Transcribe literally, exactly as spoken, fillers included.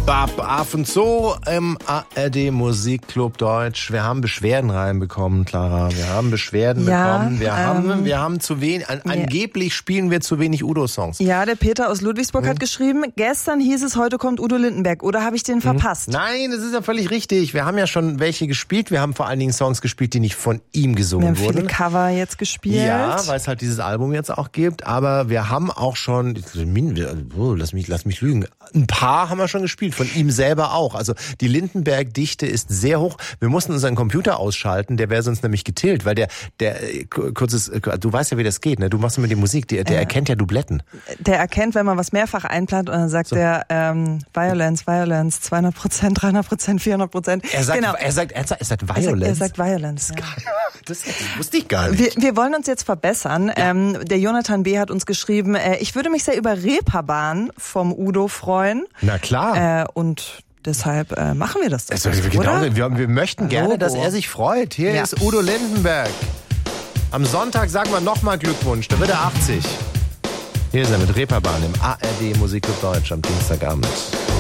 Bab, Af und so im A R D Musikclub Deutsch. Wir haben Beschwerden reinbekommen, Clara. Wir haben Beschwerden ja, bekommen. Wir ähm, haben, wir haben zu wenig, an, yeah. angeblich spielen wir zu wenig Udo-Songs. Ja, der Peter aus Ludwigsburg hm. hat geschrieben, gestern hieß es, heute kommt Udo Lindenberg. Oder habe ich den verpasst? Hm. Nein, das ist ja völlig richtig. Wir haben ja schon welche gespielt. Wir haben vor allen Dingen Songs gespielt, die nicht von ihm gesungen wir haben wurden. Viele Cover jetzt gespielt. Ja, weil es halt dieses Album jetzt auch gibt. Aber wir haben auch schon, oh, lass mich, lass mich lügen, ein paar haben wir schon gespielt, von ihm selber auch. Also die Lindenberg-Dichte ist sehr hoch. Wir mussten unseren Computer ausschalten, der wäre sonst nämlich getillt, weil der, der, kurzes, du weißt ja, wie das geht, ne? Du machst immer die Musik, der, der äh, erkennt ja Dubletten. Der erkennt, wenn man was mehrfach einplant und dann sagt so. der, ähm, Violence, Violence, zweihundert Prozent, dreihundert Prozent, vierhundert Prozent. Er sagt, genau. er sagt, er sagt, er sagt Violence. Er sagt, er sagt Violence. Ja. Das, das wusste ich gar nicht. Wir, wir wollen uns jetzt verbessern. Ja. Ähm, der Jonathan B. hat uns geschrieben, äh, ich würde mich sehr über Reeperbahn vom Udo freuen. Na klar. Äh, und deshalb äh, machen wir das doch. Also, genau, wir, wir möchten Logo. gerne, dass er sich freut. Hier ja. ist Udo Lindenberg. Am Sonntag sagen wir nochmal Glückwunsch, da wird er achtzig. Hier ist er mit Reeperbahn im A R D Musikclub Deutsch am Dienstagabend.